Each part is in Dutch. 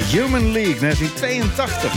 Human League, 1982.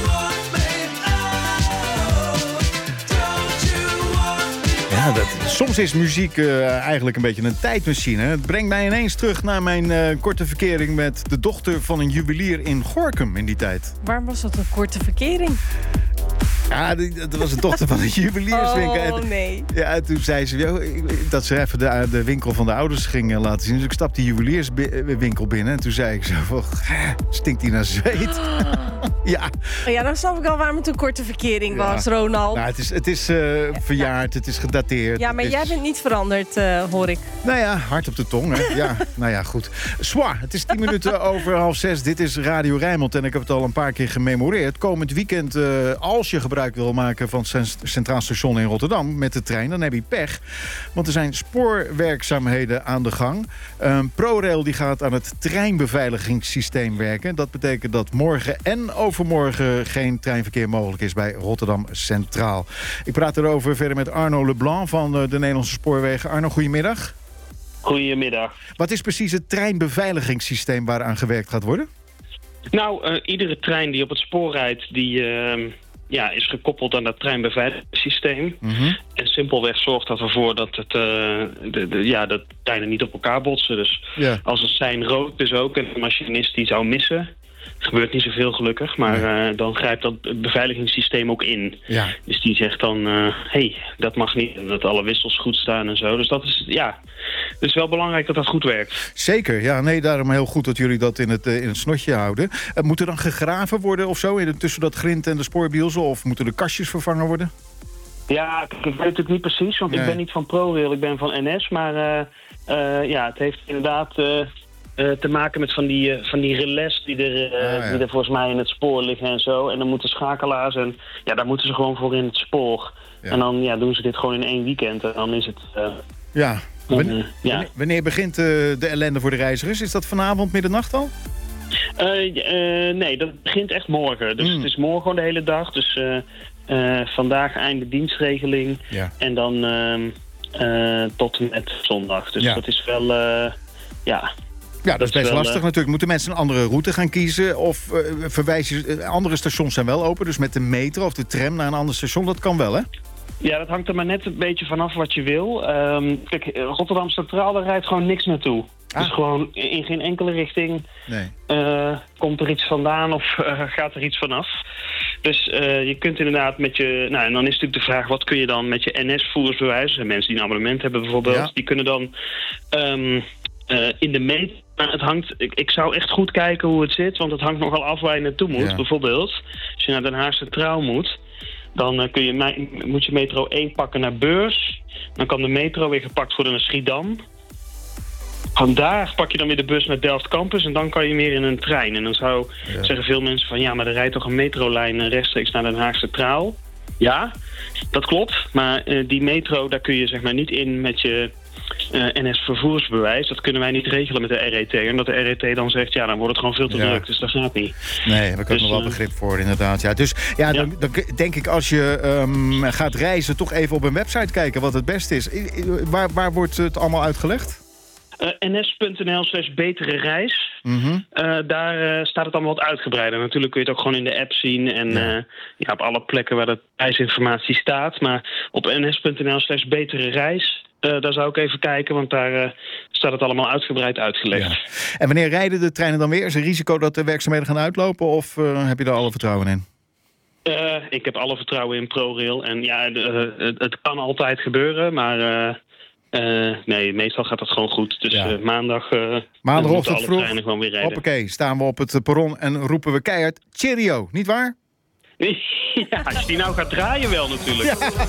Ja, soms is muziek eigenlijk een beetje een tijdmachine. Het brengt mij ineens terug naar mijn korte verkering met de dochter van een juwelier in Gorinchem in die tijd. Waarom was dat een korte verkering? Ja, dat was de dochter van een juwelierswinkel. Oh, nee. Ja, toen zei ze dat ze even de winkel van de ouders ging laten zien. Dus ik stapte die juwelierswinkel binnen. En toen zei ik zo van, stinkt die naar zweet? Ja. Oh ja, dan snap ik al waarom het een korte verkering was, Ronald. Nou, het is verjaard, het is gedateerd. Ja, maar jij bent niet veranderd, hoor ik. Nou ja, hard op de tong, hè. Ja, nou ja, goed. Zwaar, het is 10 minuten over 5:30. Dit is Radio Rijnmond en ik heb het al een paar keer gememoreerd. Komend weekend, als je gebruik wil maken van het Centraal Station in Rotterdam met de trein, dan heb je pech. Want er zijn spoorwerkzaamheden aan de gang. ProRail die gaat aan het treinbeveiligingssysteem werken. Dat betekent dat morgen en overmorgen geen treinverkeer mogelijk is bij Rotterdam Centraal. Ik praat erover verder met Arno Leblanc van de Nederlandse Spoorwegen. Arno, goedemiddag. Goedemiddag. Wat is precies het treinbeveiligingssysteem waaraan gewerkt gaat worden? Nou, iedere trein die op het spoor rijdt, die is gekoppeld aan dat treinbeveiligingssysteem. Mm-hmm. En simpelweg zorgt dat ervoor dat dat treinen niet op elkaar botsen. Dus als het sein rood is ook en de machinist die zou missen, gebeurt niet zoveel gelukkig, maar dan grijpt dat beveiligingssysteem ook in. Ja. Dus die zegt dan, dat mag niet, dat alle wissels goed staan en zo. Dus dat is, het is wel belangrijk dat dat goed werkt. Zeker, ja, nee, daarom heel goed dat jullie dat in het snotje houden. Moet er dan gegraven worden of zo tussen dat grind en de spoorbielsen, of moeten de kastjes vervangen worden? Ja, ik weet het niet precies, want ik ben niet van ProRail, ik ben van NS, maar het heeft inderdaad te maken met van die relais die er volgens mij in het spoor liggen en zo. En dan moeten schakelaars en daar moeten ze gewoon voor in het spoor. Ja. En dan doen ze dit gewoon in 1 weekend en dan is het... Wanneer begint de ellende voor de reizigers? Is dat vanavond middernacht al? Nee, dat begint echt morgen. Dus het is morgen gewoon de hele dag. Dus vandaag einde dienstregeling. Ja. En dan tot en met zondag. Dus dat is wel... Ja, dat is best lastig natuurlijk. Moeten mensen een andere route gaan kiezen? Of andere stations zijn wel open. Dus met de metro of de tram naar een ander station, dat kan wel, hè? Ja, dat hangt er maar net een beetje vanaf wat je wil. Kijk, Rotterdam Centraal, daar rijdt gewoon niks naartoe. Dus gewoon in geen enkele richting komt er iets vandaan of gaat er iets vanaf. Dus je kunt inderdaad met je... Nou, en dan is natuurlijk de vraag, wat kun je dan met je NS-voerdersbewijs? Mensen die een abonnement hebben bijvoorbeeld, die kunnen dan in de metro... Het hangt, ik zou echt goed kijken hoe het zit, want het hangt nogal af waar je naartoe moet. Ja. Bijvoorbeeld, als je naar Den Haag Centraal moet, dan moet je metro 1 pakken naar Beurs. Dan kan de metro weer gepakt worden naar Schiedam. Vandaar pak je dan weer de bus naar Delft Campus en dan kan je meer in een trein. En dan zeggen veel mensen van maar er rijdt toch een metrolijn rechtstreeks naar Den Haag Centraal. Ja, dat klopt. Maar die metro, daar kun je zeg maar niet in met je NS-vervoersbewijs. Dat kunnen wij niet regelen met de RET. En dat de RET dan zegt, dan wordt het gewoon veel te druk. Dus dat gaat niet. Nee, daar heb ik ook nog wel begrip voor, inderdaad. Ja, dus dan denk ik, als je gaat reizen, toch even op een website kijken wat het beste is. Waar wordt het allemaal uitgelegd? ns.nl/betere reis. Mm-hmm. Daar staat het allemaal wat uitgebreider. Natuurlijk kun je het ook gewoon in de app zien. En op alle plekken waar de reisinformatie staat. Maar op ns.nl/betere reis... daar zou ik even kijken, want daar staat het allemaal uitgebreid uitgelegd. Ja. En wanneer rijden de treinen dan weer? Is er risico dat de werkzaamheden gaan uitlopen of heb je daar alle vertrouwen in? Ik heb alle vertrouwen in ProRail. En het kan altijd gebeuren, maar nee, meestal gaat dat gewoon goed. Dus maandagochtend alle treinen gewoon weer rijden. Hoppakee, staan we op het perron en roepen we keihard Cheerio, niet waar? Ja, als je die nou gaat draaien wel natuurlijk. Ja.